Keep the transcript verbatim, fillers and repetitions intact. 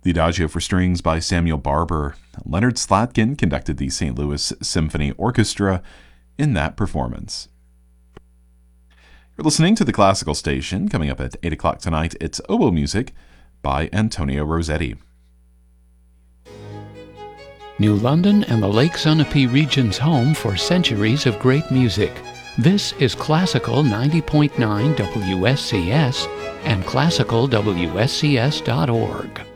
The Adagio for Strings by Samuel Barber. Leonard Slatkin conducted the Saint Louis Symphony Orchestra in that performance. You're listening to the Classical Station. Coming up at eight o'clock tonight, it's Oboe Music by Antonio Rossetti. New London and the Lake Sunapee region's home for centuries of great music. This is Classical ninety point nine W S C S and classical W S C S dot org.